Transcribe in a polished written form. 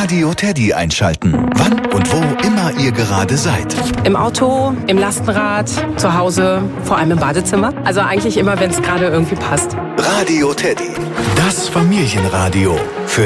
Radio Teddy einschalten. Wann und wo immer ihr gerade seid. Im Auto, im Lastenrad, zu Hause, vor allem im Badezimmer. Also eigentlich immer, wenn es gerade irgendwie passt. Radio Teddy. Das Familienradio. Für